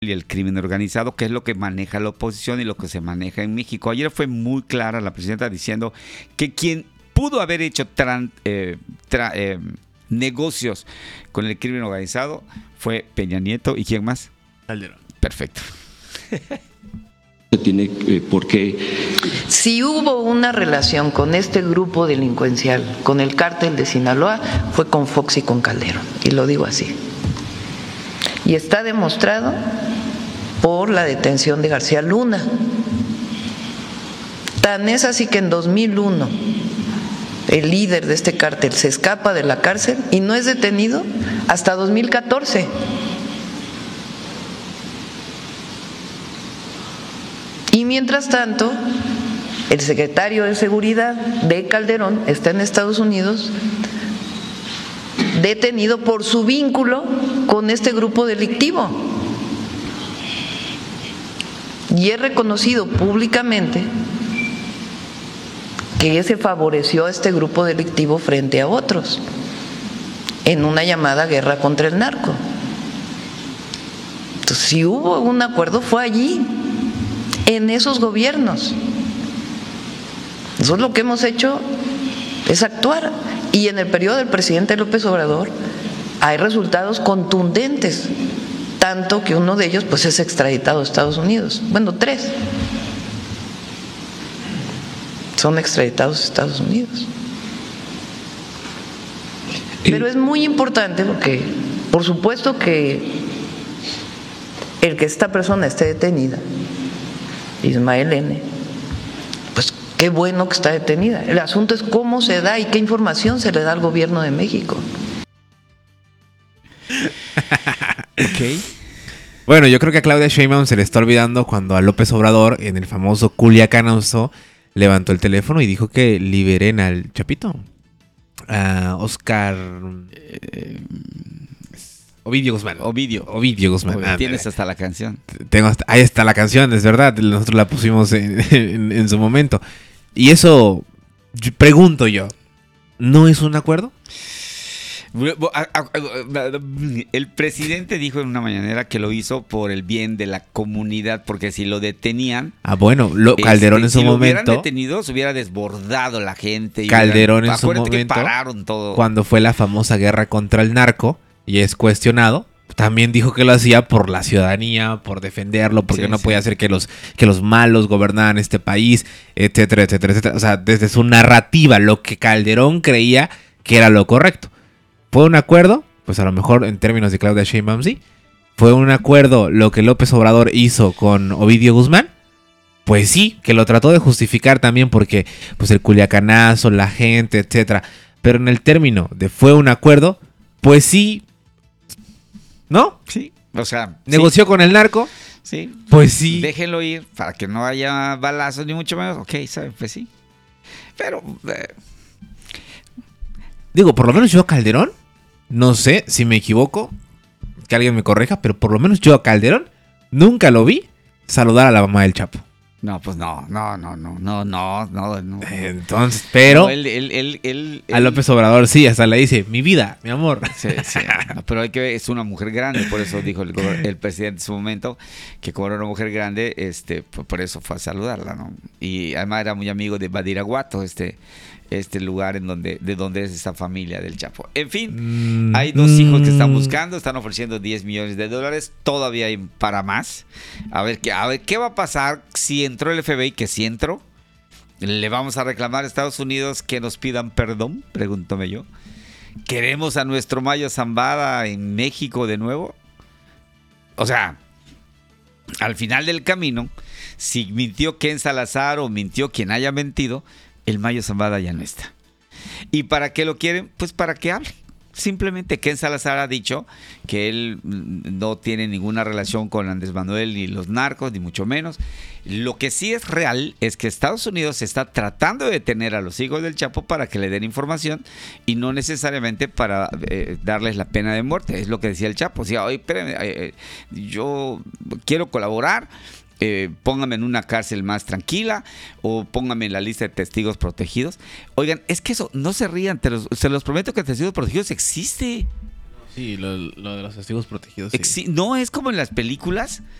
y el crimen organizado, que es lo que maneja la oposición y lo que se maneja en México. Ayer fue muy clara la presidenta diciendo que quien pudo haber hecho negocios con el crimen organizado fue Peña Nieto. ¿Y quién más? Calderón. Perfecto. Tiene por qué. Si hubo una relación con este grupo delincuencial, con el cártel de Sinaloa, fue con Fox y con Calderón, y lo digo así. Y está demostrado por la detención de García Luna. Tan es así que en 2001 el líder de este cártel se escapa de la cárcel y no es detenido hasta 2014. Y mientras tanto, el secretario de Seguridad de Calderón está en Estados Unidos detenido por su vínculo con este grupo delictivo. Y es reconocido públicamente que se favoreció a este grupo delictivo frente a otros en una llamada guerra contra el narco. Entonces, si hubo un acuerdo, fue allí, en esos gobiernos. Nosotros lo que hemos hecho es actuar, y en el periodo del presidente López Obrador hay resultados contundentes, tanto que uno de ellos pues es extraditado a Estados Unidos. Bueno, 3 son extraditados a Estados Unidos. Pero es muy importante porque, por supuesto que el que esta persona esté detenida, Ismael N., pues qué bueno que está detenida. El asunto es cómo se da y qué información se le da al gobierno de México. Ok. Bueno, yo creo que a Claudia Sheinbaum se le está olvidando cuando a López Obrador, en el famoso Culiacanazo, levantó el teléfono y dijo que liberen al Chapito. A Oscar... Ovidio Guzmán. Ovidio Guzmán. Tienes hasta la canción. Ahí está la canción, es verdad. Nosotros la pusimos en su momento. Y eso, pregunto yo, ¿no es un acuerdo? El presidente dijo en una mañanera que lo hizo por el bien de la comunidad, porque si lo detenían... bueno, Calderón en su si lo momento... hubieran detenido, se hubiera desbordado la gente. Calderón en su momento, que pararon todo. Cuando fue la famosa guerra contra el narco, y es cuestionado, también dijo que lo hacía por la ciudadanía, por defenderlo, porque no podía hacer que los malos gobernaran este país, etcétera, etcétera, etcétera. O sea, desde su narrativa, lo que Calderón creía que era lo correcto. ¿Fue un acuerdo? Pues a lo mejor en términos de Claudia Sheinbaum sí. ¿Fue un acuerdo lo que López Obrador hizo con Ovidio Guzmán? Pues sí, que lo trató de justificar también porque pues el Culiacanazo, la gente, etcétera. Pero en el término de fue un acuerdo, pues sí, ¿no? Sí, o sea... ¿Negoció con el narco? Sí. Pues sí. Déjenlo ir para que no haya balazos ni mucho menos. Ok, ¿saben? Pues sí. Pero... Digo, por lo menos yo a Calderón, no sé si me equivoco, que alguien me corrija, pero por lo menos yo a Calderón nunca lo vi saludar a la mamá del Chapo. No, pues no. Entonces, pero no, él, a López Obrador sí, hasta le dice, mi vida, mi amor. Sí, no, pero hay que ver, es una mujer grande, por eso dijo el presidente en su momento, que como era una mujer grande, por eso fue a saludarla, ¿no? Y además era muy amigo de Badiraguato, este lugar de donde es esta familia del Chapo. En fin, hay 2 hijos que están buscando, están ofreciendo $10 millones, todavía hay para más. A ver qué va a pasar si entró el FBI, que si entró. ¿Le vamos a reclamar a Estados Unidos que nos pidan perdón? Pregúntame yo. ¿Queremos a nuestro Mayo Zambada en México de nuevo? O sea, al final del camino, si mintió Ken Salazar o mintió quien haya mentido, el Mayo Zambada ya no está. ¿Y para qué lo quieren? Pues para que hable. Simplemente Ken Salazar ha dicho que él no tiene ninguna relación con Andrés Manuel ni los narcos, ni mucho menos. Lo que sí es real es que Estados Unidos está tratando de detener a los hijos del Chapo para que le den información y no necesariamente para darles la pena de muerte. Es lo que decía el Chapo. O sea, oye, espérenme, yo quiero colaborar. Póngame en una cárcel más tranquila o póngame en la lista de testigos protegidos. Oigan, es que eso, no se rían, se los prometo que testigos protegidos existe. Sí, lo de los testigos protegidos. Sí. No es como en las películas